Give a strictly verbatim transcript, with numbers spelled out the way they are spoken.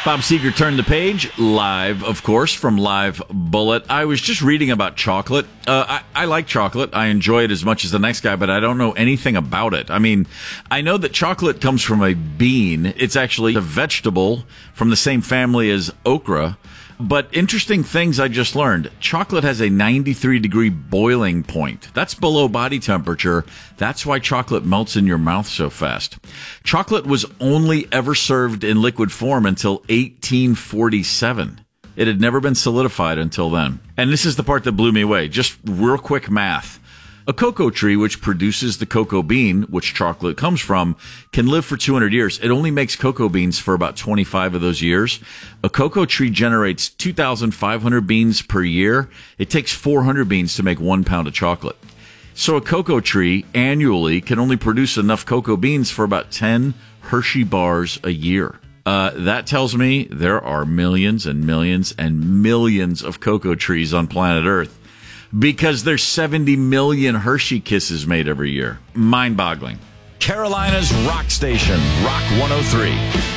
Bob Seeger turned the page, live, of course, from Live Bullet. I was just reading about chocolate. Uh, I, I like chocolate. I enjoy it as much as the next guy, but I don't know anything about it. I mean, I know that chocolate comes from a bean. It's actually a vegetable from the same family as okra. But interesting things I just learned. Chocolate has a ninety-three degree boiling point. That's below body temperature. That's why chocolate melts in your mouth so fast. Chocolate was only ever served in liquid form until eighteen forty-seven. It had never been solidified until then. And this is the part that blew me away. Just real quick math. A cocoa tree, which produces the cocoa bean, which chocolate comes from, can live for two hundred years. It only makes cocoa beans for about twenty-five of those years. A cocoa tree generates two thousand five hundred beans per year. It takes four hundred beans to make one pound of chocolate. So a cocoa tree annually can only produce enough cocoa beans for about ten Hershey bars a year. Uh, that tells me there are millions and millions and millions of cocoa trees on planet Earth. Because there's seventy million Hershey Kisses made every year. Mind-boggling. Carolina's rock station, Rock one oh three.